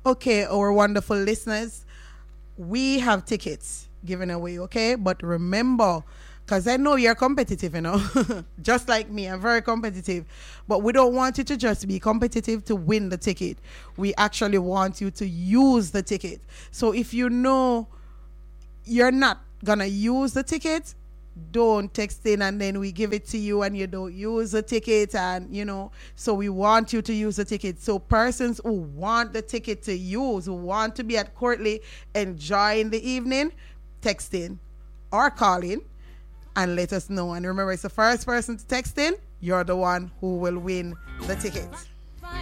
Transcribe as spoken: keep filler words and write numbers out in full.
Okay, our wonderful listeners, we have tickets given away, okay? But remember, because I know you're competitive, you know, just like me, I'm very competitive. But we don't want you to just be competitive to win the ticket. We actually want you to use the ticket. So if you know you're not going to use the ticket, don't text in and then we give it to you and you don't use the ticket, and you know, so we want you to use the ticket. So persons who want the ticket to use, who want to be at Courtly enjoying the evening, text in or call in and let us know. And remember, it's the first person to text in, you're the one who will win the ticket.